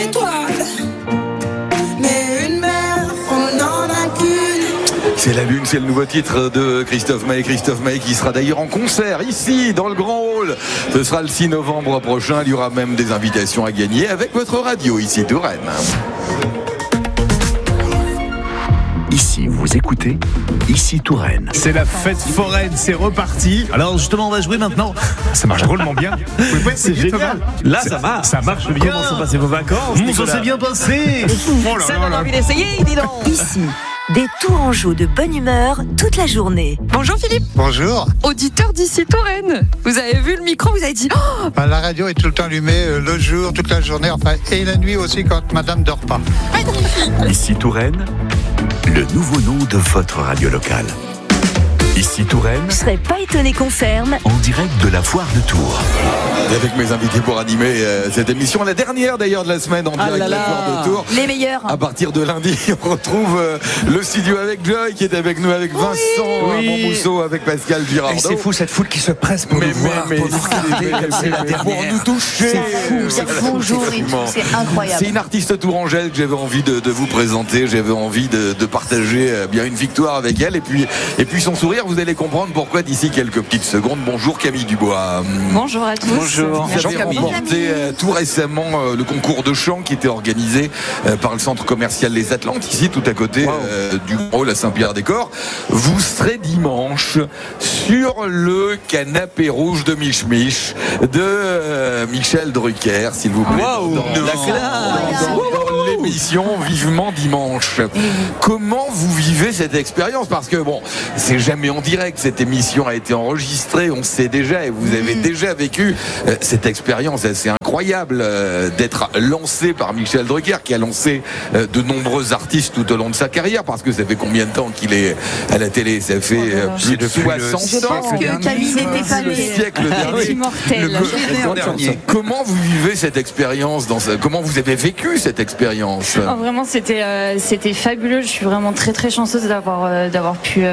étoile. Mais une mère, on n'en a qu'une. C'est la Lune, c'est le nouveau titre de Christophe Maé. Christophe Maé qui sera d'ailleurs en concert ici, dans le Grand Hall. Ce sera le 6 novembre prochain. Il y aura même des invitations à gagner avec votre radio ici, Touraine. Ici, vous écoutez, ici Touraine. C'est la fête foraine, c'est reparti. Alors justement, on va jouer maintenant. Ça marche drôlement bien. C'est génial. Là, ça marche bien. Comment sont passées vos vacances? Ça s'est bien passé. Ça donne envie d'essayer, dis donc. Ici, des Tourangeaux de bonne humeur toute la journée. Bonjour Philippe. Bonjour. Auditeur d'ici Touraine. Vous avez vu le micro, vous avez dit oh. La radio est tout le temps allumée, le jour, toute la journée, enfin, et la nuit aussi quand madame dort pas. Ici Touraine, le nouveau nom de votre radio locale. Ici Touraine, Je serais pas étonné qu'on ferme. en direct de la foire de Tours. Et avec mes invités pour animer cette émission, la dernière d'ailleurs de la semaine en direct de la foire de Tours. Les meilleurs. À partir de lundi, on retrouve le studio avec Joy qui est avec nous, avec Vincent Montmousseau, avec Pascal Girardot. Et c'est fou cette foule qui se presse pour nous voir, pour nous regarder comme c'est la dernière. Pour nous toucher. C'est bonjour et tout, c'est incroyable. C'est une artiste tourangelle que j'avais envie de vous présenter. J'avais envie de partager bien une victoire avec elle. Et puis son sourire, vous allez comprendre pourquoi d'ici quelques petites secondes. Bonjour Camille Dubois. Bonjour à tous. Bonjour. Vous avez remporté tout récemment le concours de chant qui était organisé par le centre commercial Les Atlantes, ici tout à côté du Grand Hall à Saint-Pierre-des-Corps. Vous serez dimanche sur le canapé rouge de Mich Mich de Michel Drucker, s'il vous plaît. Dans l'émission Vivement Dimanche. Comment vous vivez cette expérience? Parce que bon, c'est jamais en direct, cette émission a été enregistrée, on sait déjà, et vous avez déjà vécu cette expérience assez incroyable d'être lancé par Michel Drucker, qui a lancé de nombreux artistes tout au long de sa carrière, parce que ça fait combien de temps qu'il est à la télé? Ça fait plus de 60 ans. Je pense que Camille n'était pas le siècle dernier. Immortel. Comment vous vivez cette expérience comment vous avez vécu cette expérience? Oh, vraiment, c'était fabuleux. Je suis vraiment très très chanceuse d'avoir pu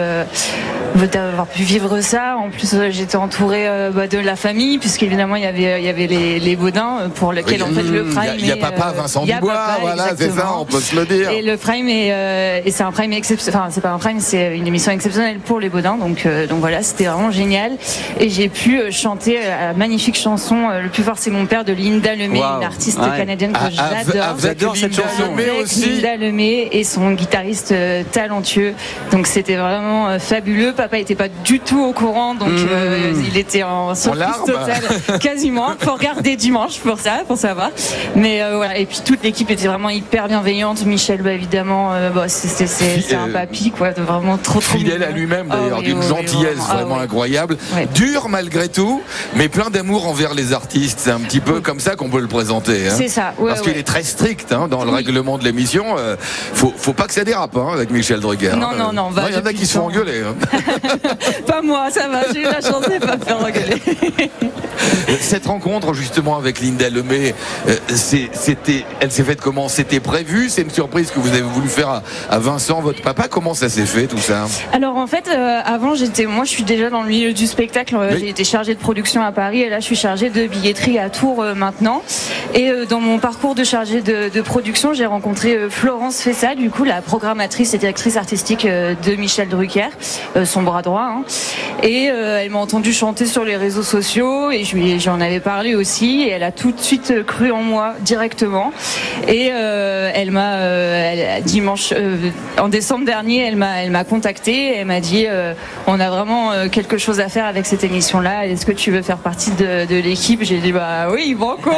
vivre ça. En plus, j'étais entourée de la famille, puisqu'évidemment il y avait les Baudins pour lesquels en fait le Prime. Il y a papa Vincent Dubois, voilà, c'est ça, on peut se le dire. Et le Prime et c'est un Prime exceptionnel. Enfin, c'est pas un Prime, c'est une émission exceptionnelle pour les Baudins. Donc voilà, c'était vraiment génial. Et j'ai pu chanter la magnifique chanson Le plus fort c'est mon père de Linda Lemay, une artiste canadienne que j'adore. J'adore cette chanson. Linda Lemay et son guitariste talentueux. Donc c'était vraiment fabuleux. Papa était pas du tout au courant, donc il était en surprise totale, quasiment. Faut regarder dimanche pour savoir. Mais voilà. Et puis toute l'équipe était vraiment hyper bienveillante. Michel, évidemment, c'est un papy, quoi, vraiment trop fidèle à lui-même d'ailleurs, d'une gentillesse vraiment incroyable. Dur malgré tout, mais plein d'amour envers les artistes. C'est un petit peu comme ça qu'on peut le présenter. Hein. C'est ça. Parce qu'il est très strict dans le règlement de l'émission. Faut pas que ça dérape avec Michel Drucker. Non. Il y en a qui se font engueuler. Pas moi, ça va. J'ai eu la chance de ne pas me faire engueuler. Cette rencontre justement avec Linda Lemay, elle s'est faite comment? C'était prévu? C'est une surprise que vous avez voulu faire à Vincent, votre papa? Comment ça s'est fait tout ça? Alors en fait, avant je suis déjà dans le milieu du spectacle. J'ai été chargée de production à Paris et là je suis chargée de billetterie à Tours maintenant. Et dans mon parcours de chargée de production, j'ai rencontré Florence Fessa, du coup la programmatrice et directrice artistique de Michel Drucker, son bras droit. Et elle m'a entendu chanter sur les réseaux sociaux et j'en avais parlé aussi. Et elle a tout de suite cru en moi directement. Et elle m'a dimanche, en décembre dernier, elle m'a contactée. Elle m'a dit on a vraiment quelque chose à faire avec cette émission-là. Est-ce que tu veux faire partie de l'équipe? J'ai dit bah oui, banco.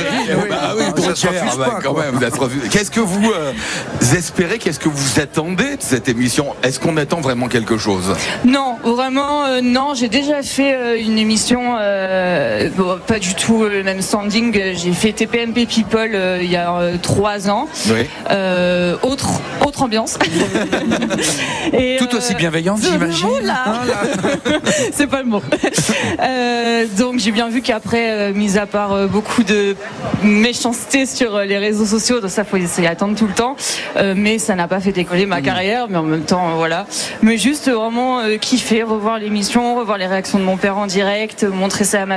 Quand même. Qu'est-ce que vous espérez? Qu'est-ce que vous attendez de cette émission? Est-ce qu'on attend vraiment quelque chose? Non, vraiment non. J'ai déjà fait une émission, pas du tout le même standing. J'ai fait TPMP People il y a 3 ans. Oui. Autre ambiance. Et tout aussi bienveillante, j'imagine. C'est pas le mot. Donc j'ai bien vu qu'après, mis à part beaucoup de méchanceté sur les réseaux sociaux, donc ça faut essayer d'attendre tout le temps, mais ça n'a pas fait décoller ma carrière, mais en même temps voilà. Mais juste vraiment kiffer, revoir l'émission, revoir les réactions de mon père en direct, montrer ça à ma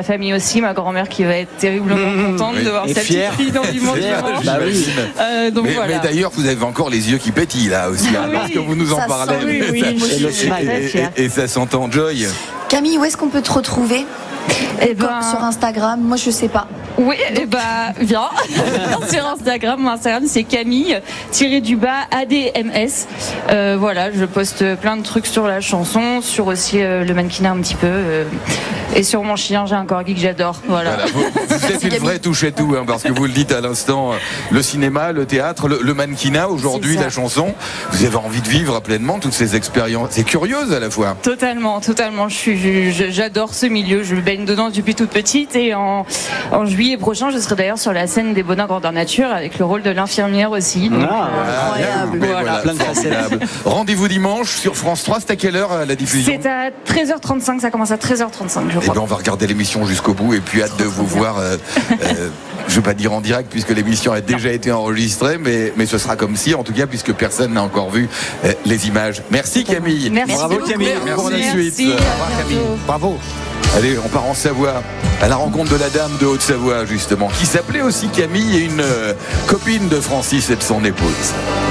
famille aussi, ma grand-mère qui va être terriblement contente de voir sa petite fille dans du monde dimanche. Bah oui. Donc mais, voilà. mais d'ailleurs, vous avez encore les yeux qui pétillent là aussi, hein, parce que vous nous en parlez. Et ça s'entend, Joy. Camille, où est-ce qu'on peut te retrouver? Sur Instagram, moi je sais pas. Oui, viens sur Instagram. Mon Instagram c'est Camille-ADMS. Voilà, je poste plein de trucs sur la chanson, sur aussi le mannequinat un petit peu, et sur mon chien, j'ai un corgi que j'adore. Voilà. Vous êtes une vraie touche à tout, hein, parce que vous le dites à l'instant, le cinéma, le théâtre, le mannequinat, aujourd'hui la chanson. Vous avez envie de vivre pleinement toutes ces expériences. C'est curieuse à la fois. Totalement. J'adore ce milieu. Je baigne dedans depuis toute petite, et en juillet prochain, je serai d'ailleurs sur la scène des Bonheurs Grandeur Nature avec le rôle de l'infirmière aussi. Donc, incroyable. Voilà, plein de facettes. Rendez-vous dimanche sur France 3. C'est à quelle heure la diffusion? C'est à 13h35. Ça commence à 13h35, je crois. On va regarder l'émission jusqu'au bout, et puis hâte de vous voir. Je ne vais pas dire en direct puisque l'émission a déjà été enregistrée, mais ce sera comme si, en tout cas, puisque personne n'a encore vu les images. Merci Camille. Bravo Camille. Pour la suite. Au revoir Camille. Bravo. Allez, on part en Savoie, à la rencontre de la dame de Haute-Savoie, justement, qui s'appelait aussi Camille, et une copine de Francis et de son épouse.